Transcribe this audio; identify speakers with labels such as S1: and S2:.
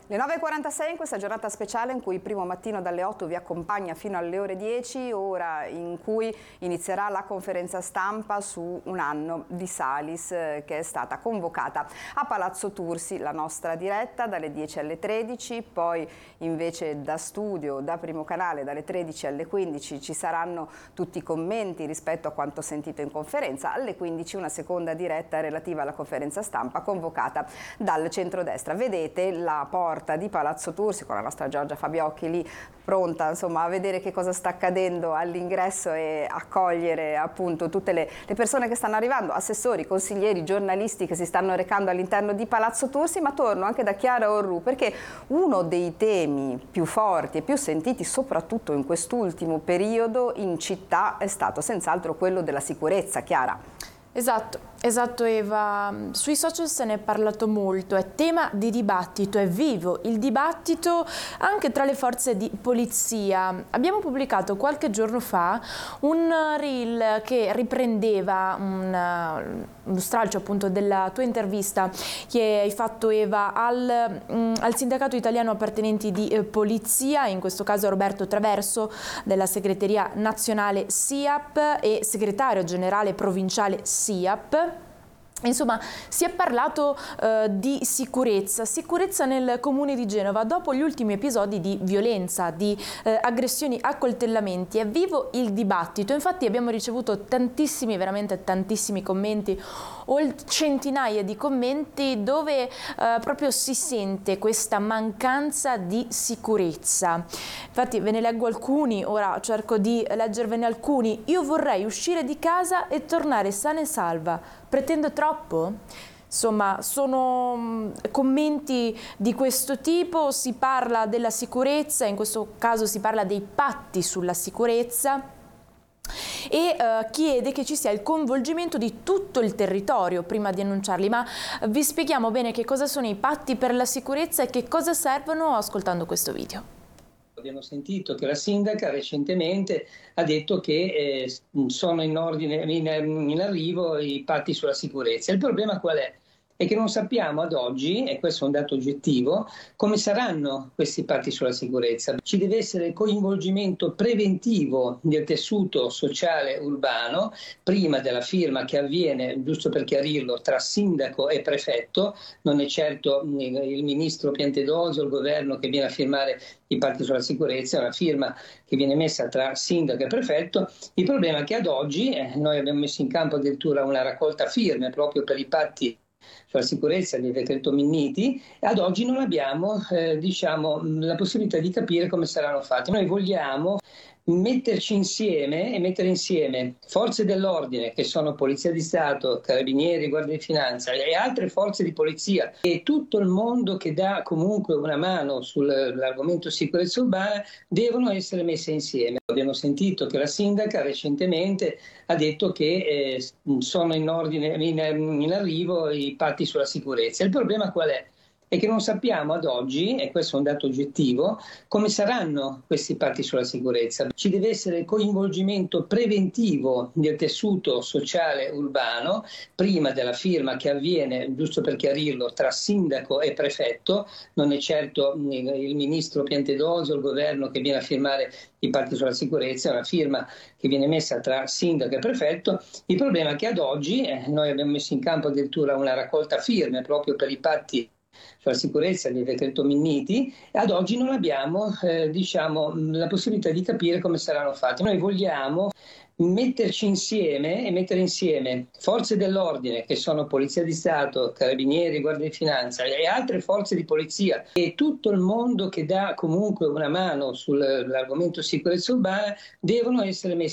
S1: Le 9.46 in questa giornata speciale in cui il primo mattino dalle 8 vi accompagna fino alle ore 10, ora in cui inizierà la conferenza stampa su un anno di Salis che è stata convocata a Palazzo Tursi, la nostra diretta dalle 10 alle 13, poi invece da studio, da Primo Canale dalle 13 alle 15 ci saranno tutti i commenti rispetto a quanto sentito in conferenza, alle 15 una seconda diretta relativa alla conferenza stampa convocata dal centrodestra. Vedete la porta di Palazzo Tursi con la nostra Giorgia Fabiocchi lì pronta insomma a vedere che cosa sta accadendo all'ingresso e accogliere appunto tutte le persone che stanno arrivando, assessori, consiglieri, giornalisti che si stanno recando all'interno di Palazzo Tursi. Ma torno anche da Chiara Orru perché uno dei temi più forti e più sentiti soprattutto in quest'ultimo periodo in città è stato senz'altro quello della sicurezza. Chiara.
S2: Esatto Eva, sui social se ne è parlato molto, è tema di dibattito, è vivo il dibattito anche tra le forze di polizia. Abbiamo pubblicato qualche giorno fa un reel che riprendeva uno stralcio appunto della tua intervista che hai fatto Eva al sindacato italiano appartenenti di polizia, in questo caso Roberto Traverso della segreteria nazionale SIAP e segretario generale provinciale SIAP. Insomma, si è parlato di sicurezza nel comune di Genova dopo gli ultimi episodi di violenza, di aggressioni, accoltellamenti. È vivo il dibattito, infatti abbiamo ricevuto tantissimi, veramente tantissimi commenti, centinaia di commenti dove proprio si sente questa mancanza di sicurezza. Infatti ve ne leggo alcuni, ora cerco di leggervene alcuni. Io vorrei uscire di casa e tornare sana e salva. Pretendo troppo? Insomma, sono commenti di questo tipo, si parla della sicurezza, in questo caso si parla dei patti sulla sicurezza e chiede che ci sia il coinvolgimento di tutto il territorio prima di annunciarli. Ma vi spieghiamo bene che cosa sono i patti per la sicurezza e che cosa servono ascoltando questo video.
S3: Abbiamo sentito che la sindaca recentemente ha detto che sono in arrivo i patti sulla sicurezza. Il problema qual è? È che non sappiamo ad oggi, e questo è un dato oggettivo, come saranno questi patti sulla sicurezza. Ci deve essere coinvolgimento preventivo del tessuto sociale urbano prima della firma che avviene, giusto per chiarirlo, tra sindaco e prefetto. Non è certo il ministro Piantedosi o il governo che viene a firmare i patti sulla sicurezza, è una firma che viene messa tra sindaco e prefetto. Il problema è che ad oggi noi abbiamo messo in campo addirittura una raccolta firme proprio per i patti sulla sicurezza del decreto Minniti, e ad oggi non abbiamo la possibilità di capire come saranno fatti. Noi vogliamo metterci insieme e mettere insieme forze dell'ordine che sono Polizia di Stato, Carabinieri, Guardia di Finanza e altre forze di polizia e tutto il mondo che dà comunque una mano sull'argomento sicurezza urbana devono essere messe insieme. Abbiamo sentito che la sindaca recentemente ha detto che sono in arrivo i patti sulla sicurezza. Il problema qual è? È che non sappiamo ad oggi, e questo è un dato oggettivo, come saranno questi patti sulla sicurezza. Ci deve essere coinvolgimento preventivo del tessuto sociale urbano prima della firma che avviene, giusto per chiarirlo, tra sindaco e prefetto. Non è certo il ministro Piantedosi o il governo che viene a firmare i patti sulla sicurezza, è una firma che viene messa tra sindaco e prefetto. Il problema è che ad oggi noi abbiamo messo in campo addirittura una raccolta firme proprio per i patti sulla sicurezza del decreto Minniti, e ad oggi non abbiamo la possibilità di capire come saranno fatti. Noi vogliamo metterci insieme e mettere insieme forze dell'ordine che sono Polizia di Stato, Carabinieri, Guardia di Finanza e altre forze di polizia e tutto il mondo che dà comunque una mano sull'argomento sicurezza urbana devono essere messi